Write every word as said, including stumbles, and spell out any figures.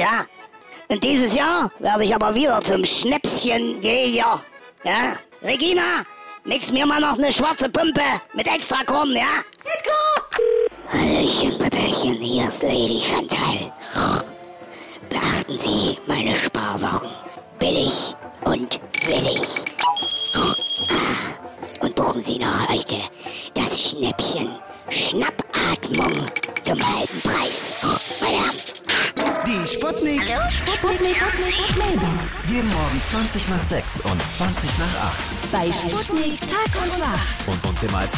ja. Und dieses Jahr werde ich aber wieder zum Schnäpschenjäger. Ja, Regina, mix mir mal noch eine schwarze Pumpe mit extra Korn, ja? Ja, klar. Hallöchen, Pöppelchen, hier ist Lady Chantal. Beachten Sie meine Sparwochen. Billig und willig. Und buchen Sie noch heute das Schnäppchen Schnappatmung zum halben Preis. Meine Herren. Die Sputnik. Hallo, Sputnik. Sputnik. Mailbox. Jeden Morgen zwanzig nach sechs und zwanzig nach acht. Bei Sputnik Tag und Nacht. Und uns immer als